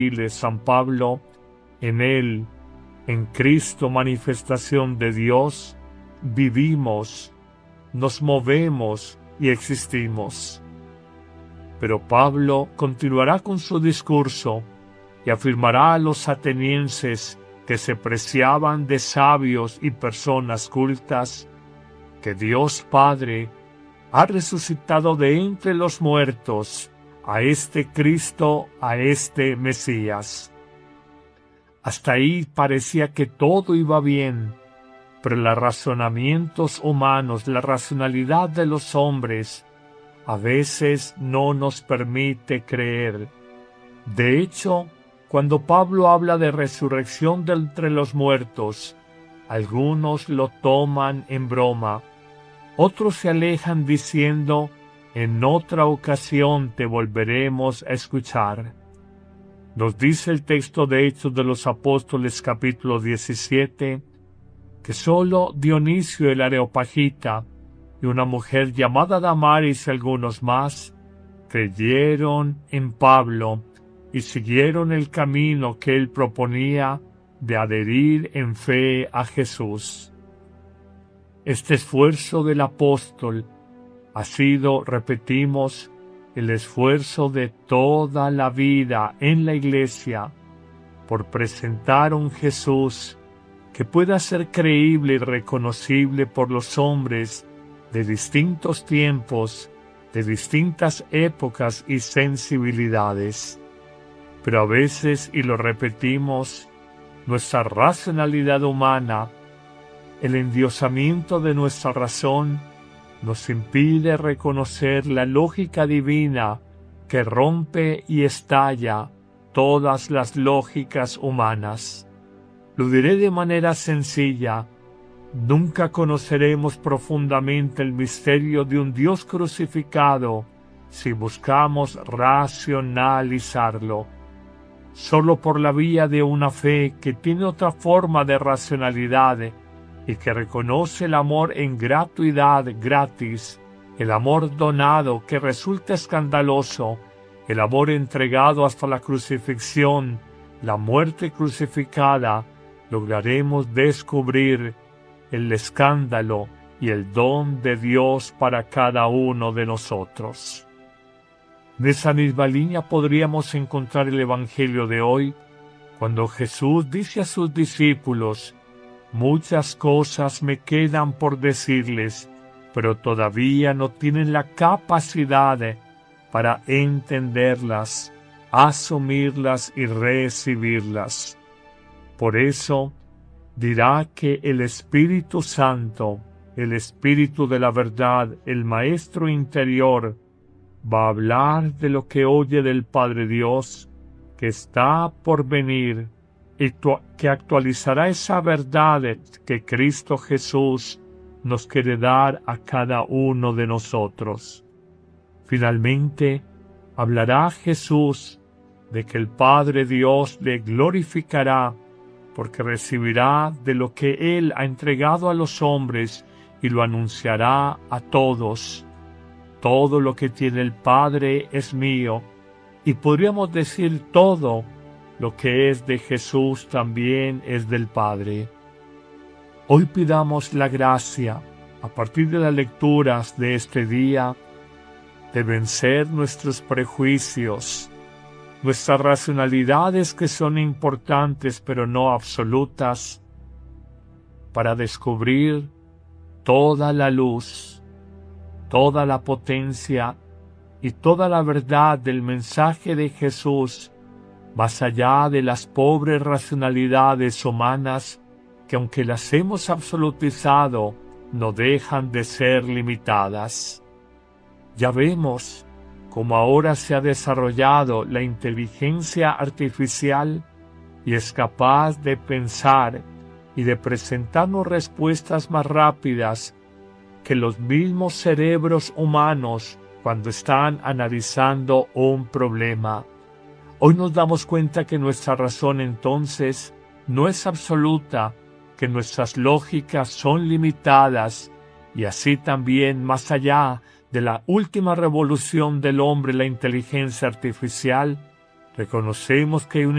San Pablo, en Él, en Cristo, manifestación de Dios, vivimos, nos movemos y existimos. Pero Pablo continuará con su discurso y afirmará a los atenienses que se preciaban de sabios y personas cultas, que Dios Padre ha resucitado de entre los muertos a este Cristo, a este Mesías. Hasta ahí parecía que todo iba bien, pero los razonamientos humanos, la racionalidad de los hombres, a veces no nos permite creer. De hecho, cuando Pablo habla de resurrección de entre los muertos, algunos lo toman en broma, otros se alejan diciendo: en otra ocasión te volveremos a escuchar. Nos dice el texto de Hechos de los Apóstoles capítulo 17, que sólo Dionisio el Areopagita y una mujer llamada Damaris y algunos más creyeron en Pablo y siguieron el camino que él proponía de adherir en fe a Jesús. Este esfuerzo del apóstol ha sido, repetimos, el esfuerzo de toda la vida en la Iglesia por presentar un Jesús que pueda ser creíble y reconocible por los hombres de distintos tiempos, de distintas épocas y sensibilidades. Pero a veces, y lo repetimos, nuestra racionalidad humana, el endiosamiento de nuestra razón, nos impide reconocer la lógica divina que rompe y estalla todas las lógicas humanas. Lo diré de manera sencilla: nunca conoceremos profundamente el misterio de un Dios crucificado si buscamos racionalizarlo. Solo por la vía de una fe que tiene otra forma de racionalidad y que reconoce el amor en gratuidad gratis, el amor donado que resulta escandaloso, el amor entregado hasta la crucifixión, la muerte crucificada, lograremos descubrir el escándalo y el don de Dios para cada uno de nosotros. En esa misma línea podríamos encontrar el Evangelio de hoy, cuando Jesús dice a sus discípulos: muchas cosas me quedan por decirles, pero todavía no tienen la capacidad para entenderlas, asumirlas y recibirlas. Por eso dirá que el Espíritu Santo, el Espíritu de la verdad, el Maestro interior, va a hablar de lo que oye del Padre Dios, que está por venir, y que actualizará esa verdad que Cristo Jesús nos quiere dar a cada uno de nosotros. Finalmente, hablará Jesús de que el Padre Dios le glorificará, porque recibirá de lo que Él ha entregado a los hombres y lo anunciará a todos. Todo lo que tiene el Padre es mío, y podríamos decir todo lo que es de Jesús también es del Padre. Hoy pidamos la gracia, a partir de las lecturas de este día, de vencer nuestros prejuicios, nuestras racionalidades que son importantes pero no absolutas, para descubrir toda la luz, toda la potencia y toda la verdad del mensaje de Jesús, más allá de las pobres racionalidades humanas que, aunque las hemos absolutizado, no dejan de ser limitadas. Ya vemos cómo ahora se ha desarrollado la inteligencia artificial y es capaz de pensar y de presentarnos respuestas más rápidas que los mismos cerebros humanos cuando están analizando un problema. Hoy nos damos cuenta que nuestra razón entonces no es absoluta, que nuestras lógicas son limitadas, y así también, más allá de la última revolución del hombre, la inteligencia artificial, Reconocemos que hay una